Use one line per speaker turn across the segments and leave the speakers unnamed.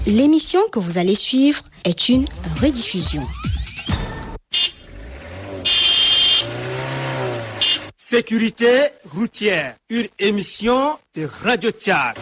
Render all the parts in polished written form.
L'émission que vous allez suivre est une rediffusion.
Sécurité routière, une émission de Radio Tchad.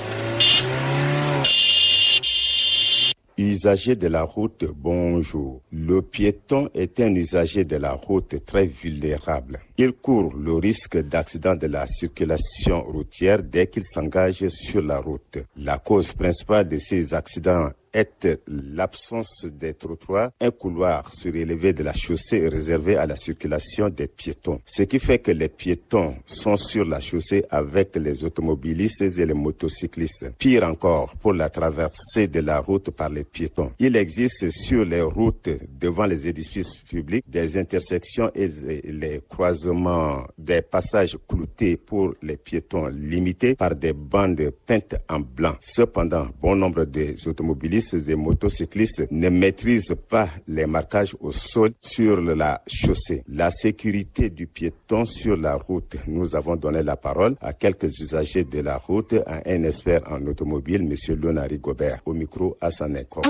Usager de la route, bonjour. Le piéton est un usager de la route très vulnérable. Il court le risque d'accident de la circulation routière dès qu'il s'engage sur la route. La cause principale de ces accidents est l'absence des trottoirs, un couloir surélevé de la chaussée réservé à la circulation des piétons. Ce qui fait que les piétons sont sur la chaussée avec les automobilistes et les motocyclistes. Pire encore, pour la traversée de la route par les piétons. Il existe sur les routes devant les édifices publics des intersections et les croisements, des passages cloutés pour les piétons limités par des bandes peintes en blanc. Cependant, bon nombre des automobilistes et motocyclistes ne maîtrisent pas les marquages au sol sur la chaussée. La sécurité du piéton sur la route. Nous avons donné la parole à quelques usagers de la route, à un expert en automobile, M. Lonari Gobert. Au micro, Hassan Eko.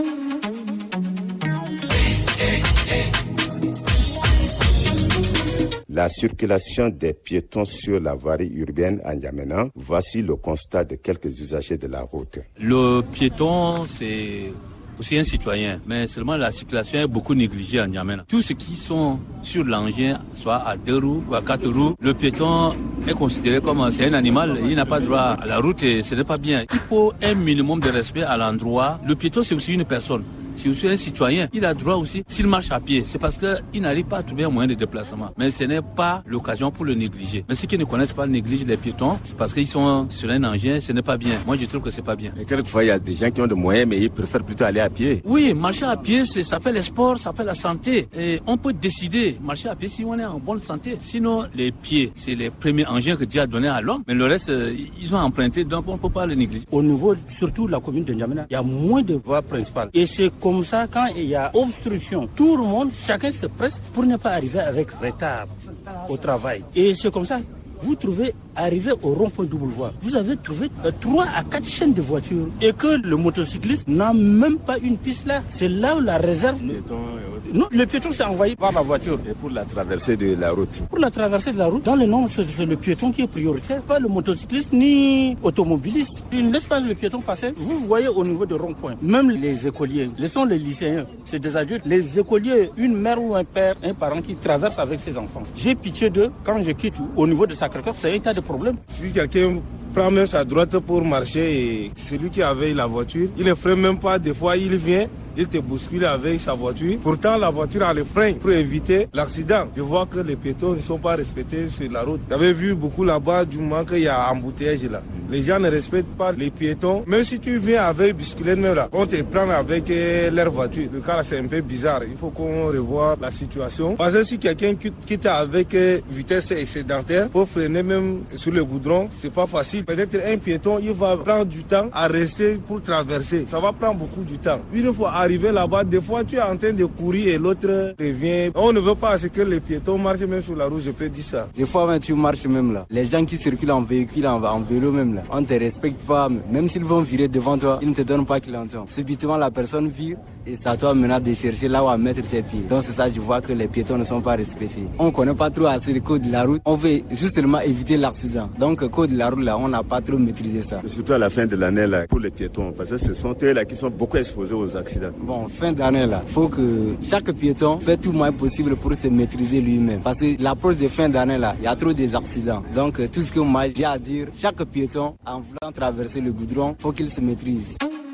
La circulation des piétons sur la voirie urbaine à N'Djamena, voici le constat de quelques usagers de la route.
Le piéton, c'est aussi un citoyen, mais seulement la circulation est beaucoup négligée à N'Djamena. Tous ceux qui sont sur l'engin, soit à 2 roues ou à 4 roues, le piéton est considéré comme c'est un animal, il n'a pas droit à la route et ce n'est pas bien. Il faut un minimum de respect à l'endroit. Le piéton, c'est aussi une personne. Si vous êtes un citoyen, il a droit aussi, s'il marche à pied, c'est parce qu'il n'arrive pas à trouver un moyen de déplacement. Mais ce n'est pas l'occasion pour le négliger. Mais ceux qui ne connaissent pas négligent les piétons, c'est parce qu'ils sont sur un engin, ce n'est pas bien. Moi, je trouve que c'est pas bien.
Et quelquefois, il y a des gens qui ont des moyens, mais ils préfèrent plutôt aller à pied.
Oui, marcher à pied, ça fait le sport, ça fait la santé. Et on peut décider, marcher à pied si on est en bonne santé. Sinon, les pieds, c'est les premiers engins que Dieu a donnés à l'homme. Mais le reste, ils ont emprunté, donc on ne peut pas le négliger.
Au niveau, surtout de la commune de N'Djamena, il y a moins de voies principales. Et c'est comme ça, quand il y a obstruction, tout le monde, chacun se presse pour ne pas arriver avec retard au travail. Et c'est comme ça, vous trouvez, arrivé au rond-point double voie, vous avez trouvé 3 à 4 chaînes de voitures et que le motocycliste n'a même pas une piste là. C'est là où la réserve. Non, le piéton s'est envoyé par la voiture.
Et pour la traversée de la route?
Pour la traversée de la route, dans le nom, c'est le piéton qui est prioritaire, pas le motocycliste ni automobiliste. Il ne laisse pas le piéton passer. Vous voyez au niveau de rond-point, même les écoliers, laissons les lycéens, c'est des adultes, les écoliers, une mère ou un père, un parent qui traverse avec ses enfants. J'ai pitié d'eux quand je quitte au niveau de Sacré-Cœur, c'est un tas de problèmes.
Si quelqu'un prend même sa droite pour marcher et celui qui avait la voiture, il ne freine même pas, des fois il vient, il te bouscule avec sa voiture. Pourtant, la voiture a le frein pour éviter l'accident. Je vois que les piétons ne sont pas respectés sur la route. J'avais vu beaucoup là-bas du moment qu'il y a embouteillage là. Les gens ne respectent pas les piétons. Même si tu viens avec bicyclette même là, on te prend avec leur voiture. Le cas là, c'est un peu bizarre. Il faut qu'on revoie la situation. Parce que si quelqu'un quitte avec vitesse excédentaire pour freiner même sur le goudron, c'est pas facile. Peut-être un piéton, il va prendre du temps à rester pour traverser. Ça va prendre beaucoup de temps. Une fois arrivé là-bas, des fois tu es en train de courir et l'autre revient. On ne veut pas que les piétons marchent même sur la route, je peux dire ça.
Des fois même tu marches même là. Les gens qui circulent en véhicule, en vélo même là, on ne te respecte pas. Même s'ils vont virer devant toi, ils ne te donnent pas clientèle. Subitement la personne vire et c'est à toi maintenant de chercher là où à mettre tes pieds. Donc c'est ça, je vois que les piétons ne sont pas respectés. On ne connaît pas trop assez le code de la route. On veut juste seulement éviter l'accident. Donc le code de la route là, on n'a pas trop maîtrisé ça.
Et surtout à la fin de l'année là, pour les piétons, parce que ce sont eux là qui sont beaucoup exposés aux accidents.
Bon, fin d'année là, faut que chaque piéton fait tout le moins possible pour se maîtriser lui-même. Parce que l'approche de fin d'année là, il y a trop des accidents. Donc tout ce que moi j'ai à dire, chaque piéton en voulant traverser le goudron, faut qu'il se maîtrise.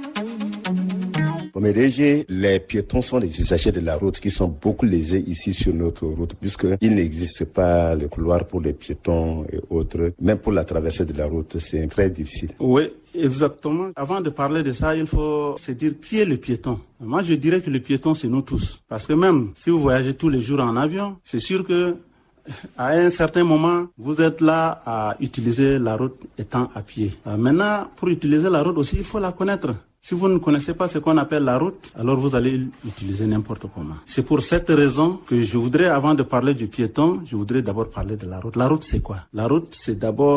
Mais déjà, les piétons sont les usagers de la route qui sont beaucoup lésés ici sur notre route, puisqu'il n'existe pas le couloir pour les piétons et autres. Même pour la traversée de la route, c'est très difficile.
Oui, exactement. Avant de parler de ça, il faut se dire qui est le piéton. Moi, je dirais que le piéton, c'est nous tous. Parce que même si vous voyagez tous les jours en avion, c'est sûr que à un certain moment, vous êtes là à utiliser la route étant à pied. Maintenant, pour utiliser la route aussi, il faut la connaître. Si vous ne connaissez pas ce qu'on appelle la route, alors vous allez l'utiliser n'importe comment. C'est pour cette raison que je voudrais, avant de parler du piéton, je voudrais d'abord parler de la route. La route, c'est quoi? La route, c'est d'abord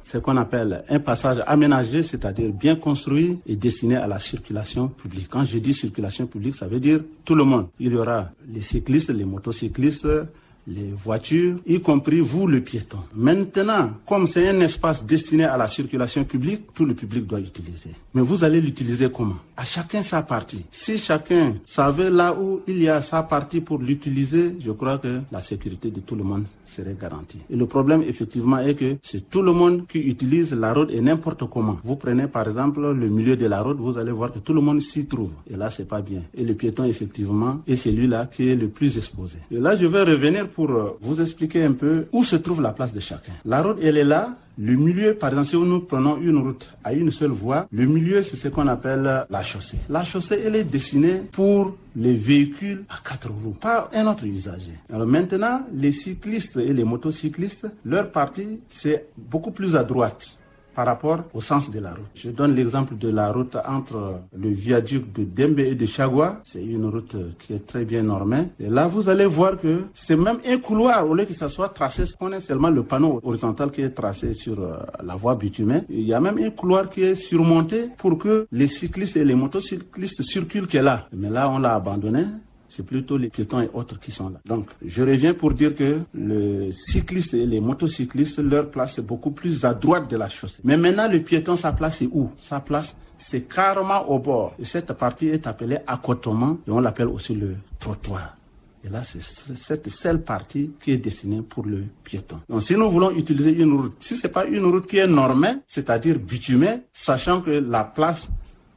ce qu'on appelle un passage aménagé, c'est-à-dire bien construit et destiné à la circulation publique. Quand je dis circulation publique, ça veut dire tout le monde. Il y aura les cyclistes, les motocyclistes, les voitures, y compris vous, le piéton. Maintenant, comme c'est un espace destiné à la circulation publique, tout le public doit utiliser. Mais vous allez l'utiliser comment? À chacun sa partie. Si chacun savait là où il y a sa partie pour l'utiliser, je crois que la sécurité de tout le monde serait garantie. Et le problème, effectivement, est que c'est tout le monde qui utilise la route et n'importe comment. Vous prenez, par exemple, le milieu de la route, vous allez voir que tout le monde s'y trouve. Et là, c'est pas bien. Et le piéton, effectivement, est celui-là qui est le plus exposé. Et là, je vais revenir pour vous expliquer un peu où se trouve la place de chacun. La route, elle est là. Le milieu, par exemple, si nous prenons une route à une seule voie, le milieu, c'est ce qu'on appelle la chaussée. La chaussée, elle est destinée pour les véhicules à 4 roues, pas un autre usager. Alors maintenant, les cyclistes et les motocyclistes, leur partie, c'est beaucoup plus à droite par rapport au sens de la route. Je donne l'exemple de la route entre le viaduc de Dembe et de Chagua. C'est une route qui est très bien normée. Et là, vous allez voir que c'est même un couloir, au lieu que ça soit tracé, on a seulement le panneau horizontal qui est tracé sur la voie bitumée. Il y a même un couloir qui est surmonté pour que les cyclistes et les motocyclistes circulent qui est là. Mais là, on l'a abandonné. C'est plutôt les piétons et autres qui sont là. Donc, je reviens pour dire que les cyclistes et les motocyclistes, leur place est beaucoup plus à droite de la chaussée. Mais maintenant, le piéton, sa place est où? Sa place, c'est carrément au bord. Et cette partie est appelée accotement et on l'appelle aussi le trottoir. Et là, c'est cette seule partie qui est destinée pour le piéton. Donc, si nous voulons utiliser une route, si c'est pas une route qui est normée, c'est-à-dire bitumée, sachant que la place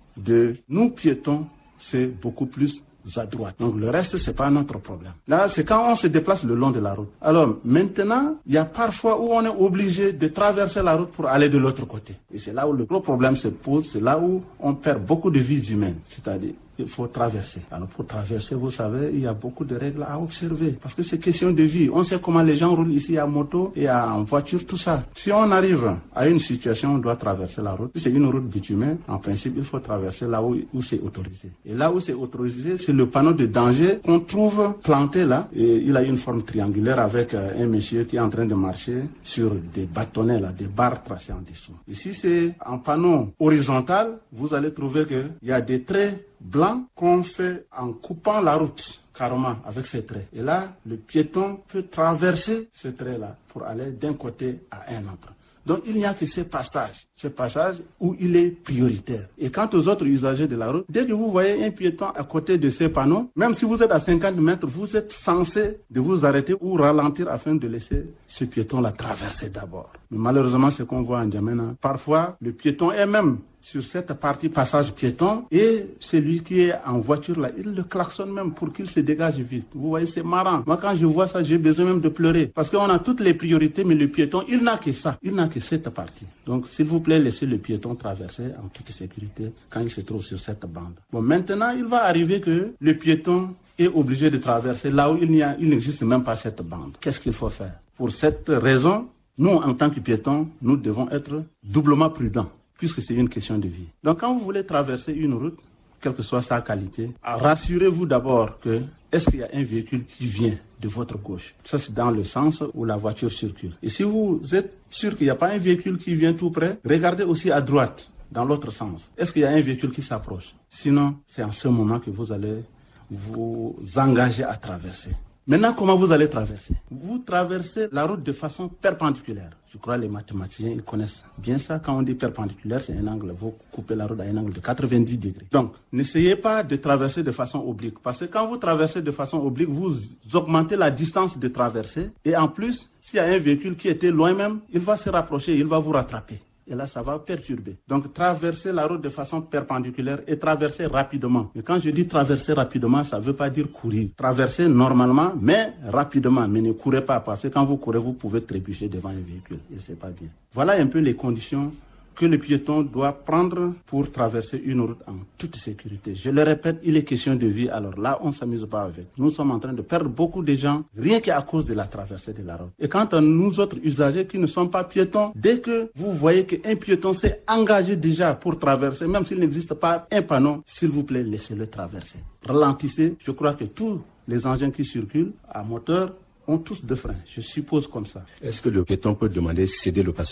de nous piétons, c'est beaucoup plus à droite. Donc le reste, c'est pas notre problème. Là, c'est quand on se déplace le long de la route. Alors maintenant, il y a parfois où on est obligé de traverser la route pour aller de l'autre côté. Et c'est là où le gros problème se pose, c'est là où on perd beaucoup de vies humaines. C'est-à-dire, il faut traverser. Alors pour traverser, vous savez, il y a beaucoup de règles à observer. Parce que c'est question de vie. On sait comment les gens roulent ici à moto et en voiture, tout ça. Si on arrive à une situation où on doit traverser la route, si c'est une route bitumée, en principe, il faut traverser là où c'est autorisé. Et là où c'est autorisé, c'est le panneau de danger qu'on trouve planté là. Et il a une forme triangulaire avec un monsieur qui est en train de marcher sur des bâtonnets là, des barres tracées en dessous. Et si c'est un panneau horizontal, vous allez trouver qu'il y a des traits blanc qu'on fait en coupant la route carrément avec ces traits. Et là, le piéton peut traverser ce trait-là pour aller d'un côté à un autre. Donc, il n'y a que ce passage où il est prioritaire. Et quant aux autres usagers de la route, dès que vous voyez un piéton à côté de ces panneaux, même si vous êtes à 50 mètres, vous êtes censé de vous arrêter ou ralentir afin de laisser ce piéton-là traverser d'abord. Mais malheureusement, ce qu'on voit en N'Djamena, parfois, le piéton est même sur cette partie passage piéton et celui qui est en voiture là, il le klaxonne même pour qu'il se dégage vite. Vous voyez, c'est marrant. Moi, quand je vois ça, j'ai besoin même de pleurer parce qu'on a toutes les priorités, mais le piéton, il n'a que ça. Il n'a que cette partie. Donc, s'il vous plaît, laissez le piéton traverser en toute sécurité quand il se trouve sur cette bande. Bon, maintenant, il va arriver que le piéton est obligé de traverser là où il n'existe même pas cette bande. Qu'est-ce qu'il faut faire? Pour cette raison, nous, en tant que piétons, nous devons être doublement prudents, puisque c'est une question de vie. Donc quand vous voulez traverser une route, quelle que soit sa qualité, rassurez-vous d'abord que est-ce qu'il y a un véhicule qui vient de votre gauche? Ça, c'est dans le sens où la voiture circule. Et si vous êtes sûr qu'il n'y a pas un véhicule qui vient tout près, regardez aussi à droite, dans l'autre sens. Est-ce qu'il y a un véhicule qui s'approche? Sinon, c'est en ce moment que vous allez vous engager à traverser. Maintenant, comment vous allez traverser? Vous traversez la route de façon perpendiculaire. Je crois que les mathématiciens, ils connaissent bien ça. Quand on dit perpendiculaire, c'est un angle. Vous coupez la route à un angle de 90 degrés. Donc, n'essayez pas de traverser de façon oblique. Parce que quand vous traversez de façon oblique, vous augmentez la distance de traversée. Et en plus, s'il y a un véhicule qui était loin même, il va se rapprocher, il va vous rattraper. Et là, ça va perturber. Donc, traverser la route de façon perpendiculaire et traverser rapidement. Et quand je dis traverser rapidement, ça ne veut pas dire courir. Traverser normalement, mais rapidement. Mais ne courez pas, parce que quand vous courez, vous pouvez trébucher devant un véhicule. Et c'est pas bien. Voilà un peu les conditions que le piéton doit prendre pour traverser une route en toute sécurité. Je le répète, il est question de vie, alors là, on ne s'amuse pas avec. Nous sommes en train de perdre beaucoup de gens, rien qu'à cause de la traversée de la route. Et quant à nous autres usagers qui ne sont pas piétons, dès que vous voyez qu'un piéton s'est engagé déjà pour traverser, même s'il n'existe pas un panneau, s'il vous plaît, laissez-le traverser. Ralentissez, je crois que tous les engins qui circulent à moteur ont tous deux freins, je suppose comme ça.
Est-ce que le piéton peut demander de céder le passage?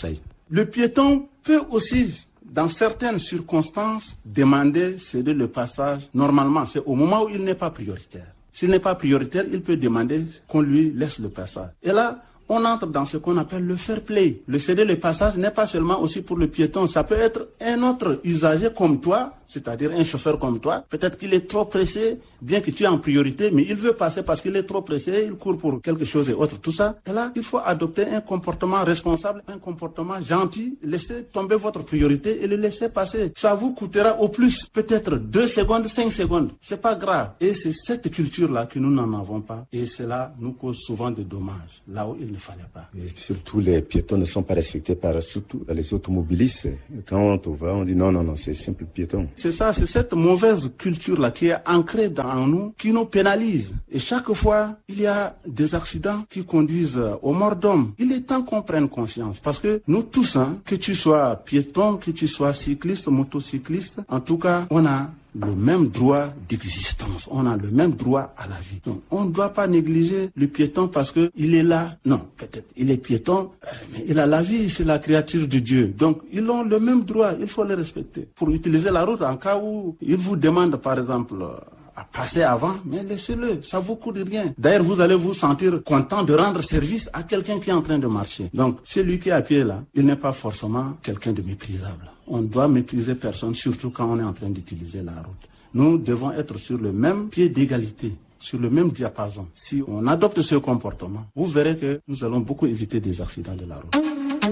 Le piéton peut aussi, dans certaines circonstances, demander céder le passage. Normalement, c'est au moment où il n'est pas prioritaire. S'il n'est pas prioritaire, il peut demander qu'on lui laisse le passage. Et là, on entre dans ce qu'on appelle le fair play. Le céder le passage n'est pas seulement aussi pour le piéton, ça peut être un autre usager comme toi, c'est-à-dire un chauffeur comme toi. Peut-être qu'il est trop pressé, bien que tu es en priorité, mais il veut passer parce qu'il est trop pressé, il court pour quelque chose et autre, tout ça. Et là, il faut adopter un comportement responsable, un comportement gentil, laisser tomber votre priorité et le laisser passer. Ça vous coûtera au plus peut-être 2 secondes, 5 secondes. C'est pas grave. Et c'est cette culture-là que nous n'en avons pas. Et cela nous cause souvent des dommages, là où il ne fallait pas.
Et surtout, les piétons ne sont pas respectés par surtout les automobilistes. Quand on va, on dit non, c'est simple piéton.
C'est ça, c'est cette mauvaise culture-là qui est ancrée dans nous, qui nous pénalise. Et chaque fois, il y a des accidents qui conduisent aux morts d'hommes. Il est temps qu'on prenne conscience. Parce que nous tous, que tu sois piéton, que tu sois cycliste, motocycliste, en tout cas, on a le même droit d'existence. On a le même droit à la vie. Donc, on ne doit pas négliger le piéton parce que il est là. Non, peut-être, il est piéton, mais il a la vie, c'est la créature de Dieu. Donc, ils ont le même droit, il faut les respecter. Pour utiliser la route, en cas où ils vous demandent, par exemple, à passer avant, mais laissez-le, ça vous coûte rien. D'ailleurs, vous allez vous sentir content de rendre service à quelqu'un qui est en train de marcher. Donc, celui qui est à pied là, il n'est pas forcément quelqu'un de méprisable. On doit mépriser personne, surtout quand on est en train d'utiliser la route. Nous devons être sur le même pied d'égalité, sur le même diapason. Si on adopte ce comportement, vous verrez que nous allons beaucoup éviter des accidents de la route.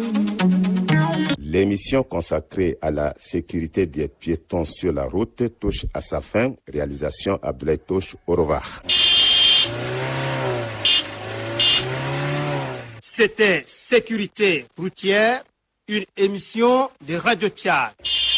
L'émission consacrée à la sécurité des piétons sur la route touche à sa fin. Réalisation Abdoulaye Touche, au revoir.
C'était Sécurité routière, une émission de Radio Tchad.